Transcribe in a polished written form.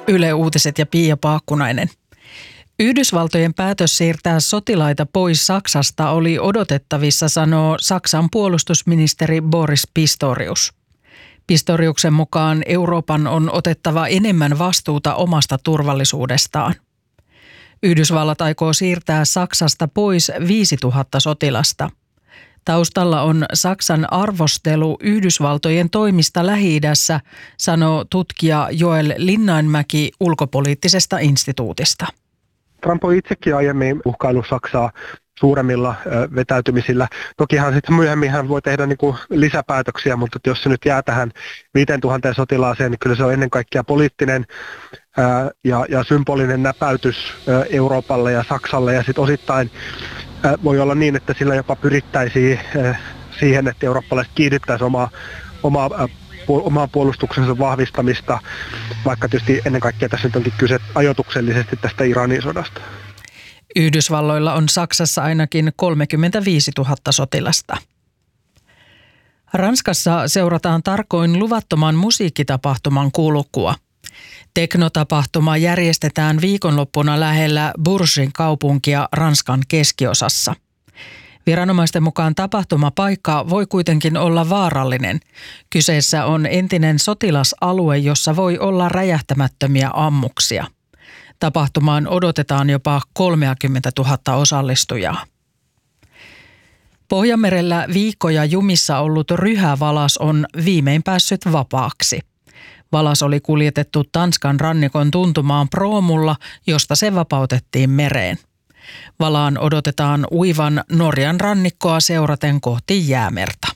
Yle Uutiset ja Pia Paakkunainen. Yhdysvaltojen päätös siirtää sotilaita pois Saksasta oli odotettavissa, sanoo Saksan puolustusministeri Boris Pistorius. Pistoriuksen mukaan Euroopan on otettava enemmän vastuuta omasta turvallisuudestaan. Yhdysvallat aikoo siirtää Saksasta pois 5000 sotilasta. Taustalla on Saksan arvostelu Yhdysvaltojen toimista Lähi-idässä, sanoo tutkija Joel Linnainmäki ulkopoliittisesta instituutista. Trump on itsekin aiemmin uhkaillut Saksaa suuremmilla vetäytymisillä. Tokihan sitten myöhemmin hän voi tehdä lisäpäätöksiä, mutta jos se nyt jää tähän 5000 sotilaaseen, niin kyllä se on ennen kaikkea poliittinen ja symbolinen näpäytys Euroopalle ja Saksalle. Ja sitten osittain voi olla niin, että sillä jopa pyrittäisiin siihen, että eurooppalaiset kiihdyttäisiin omaa puolustuksensa vahvistamista, vaikka tietysti ennen kaikkea tässä nyt onkin kyse ajoituksellisesti tästä Iranin sodasta. Yhdysvalloilla on Saksassa ainakin 35 000 sotilasta. Ranskassa seurataan tarkoin luvattoman musiikkitapahtuman kulkua. Teknotapahtuma järjestetään viikonloppuna lähellä Bourgin kaupunkia Ranskan keskiosassa. Viranomaisten mukaan tapahtumapaikka voi kuitenkin olla vaarallinen. Kyseessä on entinen sotilasalue, jossa voi olla räjähtämättömiä ammuksia. Tapahtumaan odotetaan jopa 30 000 osallistujaa. Pohjanmerellä viikkoja jumissa ollut ryhävalas on viimein päässyt vapaaksi. Valas oli kuljetettu Tanskan rannikon tuntumaan proomulla, josta se vapautettiin mereen. Valaan odotetaan uivan Norjan rannikkoa seuraten kohti Jäämerta.